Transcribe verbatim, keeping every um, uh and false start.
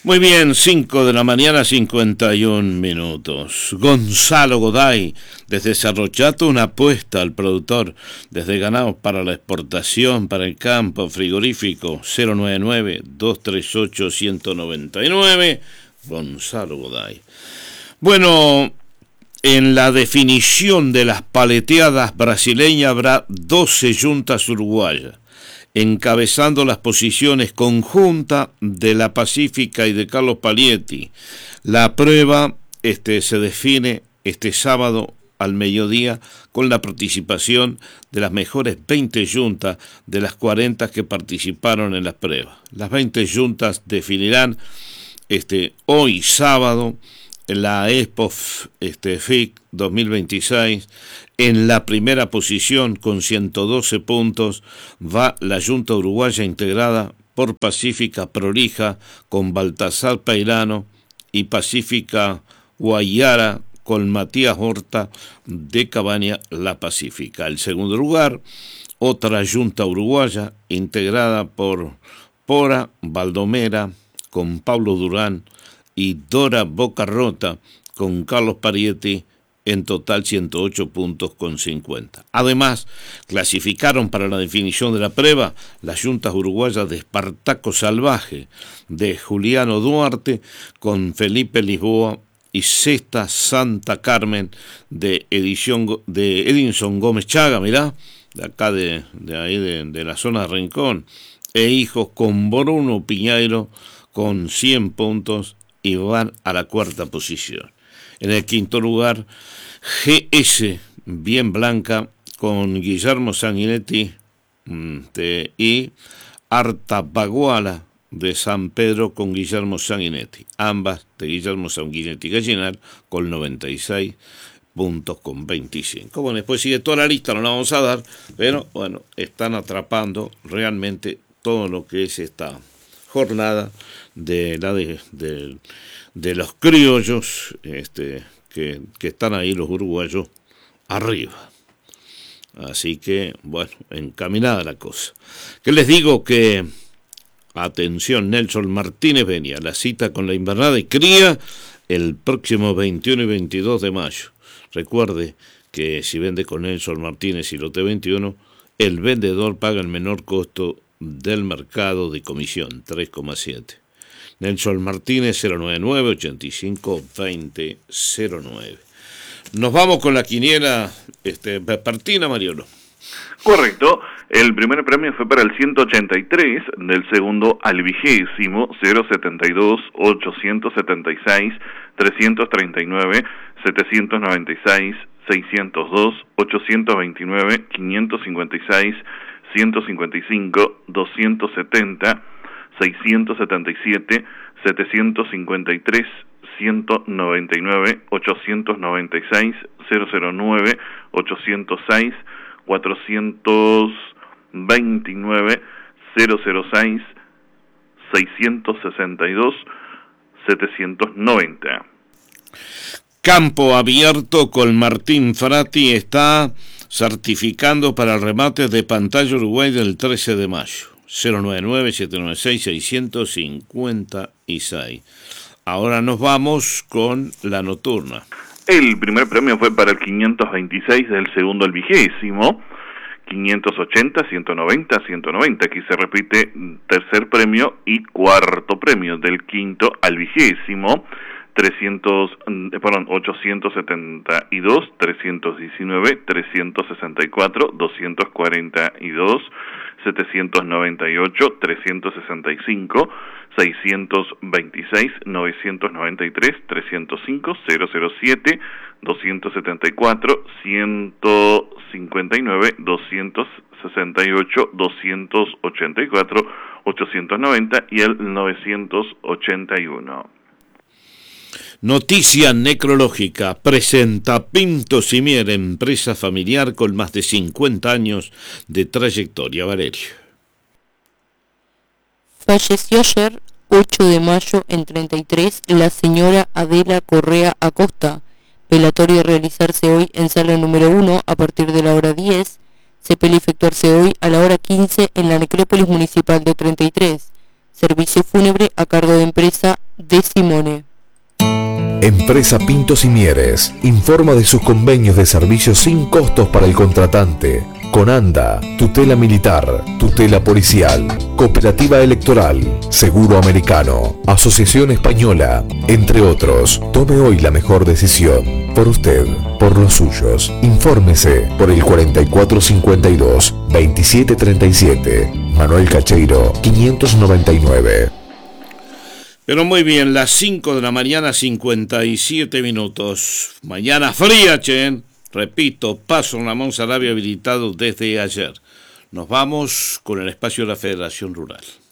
Muy bien, cinco de la mañana, cincuenta y un minutos. Gonzalo Goday, desde Cerro Chato, una apuesta al productor, desde ganados para la exportación, para el campo, frigorífico, cero nueve nueve, dos tres ocho, uno nueve nueve, Gonzalo Goday. Bueno, en la definición de las paleteadas brasileñas habrá doce yuntas uruguayas, encabezando las posiciones conjuntas de la Pacífica y de Carlos Palietti. La prueba este, se define este sábado al mediodía con la participación de las mejores veinte yuntas de las cuarenta que participaron en las pruebas. Las veinte yuntas definirán este, hoy sábado la Expo este, F I C dos mil veintiséis. En la primera posición, con ciento doce puntos, va la Junta Uruguaya integrada por Pacífica Prolija con Baltasar Peirano y Pacífica Guayara con Matías Horta de Cabaña La Pacífica. El segundo lugar, otra Junta Uruguaya integrada por Pora Baldomera con Pablo Durán y Dora Bocarrota con Carlos Parietti, en total ciento ocho puntos con cincuenta. Además, clasificaron para la definición de la prueba las yuntas uruguayas de Espartaco Salvaje, de Juliano Duarte, con Felipe Lisboa, y Sexta Santa Carmen, de, edición, de Edinson Gómez Chaga, mirá, de acá de, de ahí de, de la zona de Rincón, e hijos con Bruno Piñeiro, con cien puntos, y van a la cuarta posición. En el quinto lugar, G S Bien Blanca con Guillermo Sanguinetti de, y Artapaguala de San Pedro con Guillermo Sanguinetti, ambas de Guillermo Sanguinetti Gallinar con noventa y seis puntos con veinticinco. Bueno, después sigue toda la lista, no la vamos a dar, pero bueno, están atrapando realmente todo lo que es esta jornada de la de, de, de los criollos este, que, que están ahí los uruguayos arriba. Así que, bueno, encaminada la cosa. Que les digo que, atención, Nelson Martínez venía, la cita con la invernada y cría el próximo veintiuno y veintidós de mayo. Recuerde que si vende con Nelson Martínez y lote veintiuno, el vendedor paga el menor costo del mercado de comisión, tres coma siete. Nelson Martínez, cero nueve nueve, ochenta y cinco, veinte, cero nueve. Nos vamos con la quiniela este, vespertina, Mariolo. Correcto, el primer premio fue para el ciento ochenta y tres, del segundo al vigésimo, cero setenta y dos, ochocientos setenta y seis, trescientos treinta y nueve, setecientos noventa y seis, seiscientos dos, ochocientos veintinueve, quinientos cincuenta y seis, ciento cincuenta y cinco, doscientos setenta, seiscientos setenta y siete, setecientos cincuenta y tres, ciento noventa y nueve, ochocientos noventa y seis, cero cero nueve, ochocientos seis, cuatrocientos veintinueve, cero cero seis, seiscientos sesenta y dos, setecientos noventa. Campo abierto con Martín Frati está certificando para el remate de Pantalla Uruguay del trece de mayo. cero nueve nueve, siete nueve seis, seis cinco seis. Ahora nos vamos con la nocturna. El primer premio fue para el quinientos veintiséis, del segundo al vigésimo, quinientos ochenta, ciento noventa, ciento noventa. Aquí se repite tercer premio y cuarto premio, del quinto al vigésimo, trescientos, perdón, ochocientos setenta y dos, trescientos diecinueve, trescientos sesenta y cuatro, doscientos cuarenta y dos, setecientos noventa y ocho, trescientos sesenta y cinco, seiscientos veintiséis, novecientos noventa y tres, trescientos cinco, cero cero siete, doscientos setenta y cuatro, ciento cincuenta y nueve, doscientos sesenta y ocho, doscientos ochenta y cuatro, ochocientos noventa y el novecientos ochenta y uno. Noticia necrológica presenta Pinto Simier, empresa familiar con más de cincuenta años de trayectoria. Valerio. Falleció ayer, ocho de mayo, en treinta y tres, la señora Adela Correa Acosta. Velatorio a realizarse hoy en sala número uno a partir de la hora diez. Sepelio efectuarse hoy a la hora quince en la necrópolis municipal de treinta y tres. Servicio fúnebre a cargo de empresa de Simone. Empresa Pintos y Mieres informa de sus convenios de servicios sin costos para el contratante. Conanda, tutela militar, tutela policial, cooperativa electoral, seguro americano, asociación española, entre otros. Tome hoy la mejor decisión. Por usted, por los suyos. Infórmese por el cuarenta y cuatro cincuenta y dos, veintisiete treinta y siete. Manuel Cacheiro, quinientos noventa y nueve. Pero muy bien, las cinco de la mañana, cincuenta y siete minutos. Mañana fría, che. Repito, Paso Ramón Sarabia habilitado desde ayer. Nos vamos con el espacio de la Federación Rural.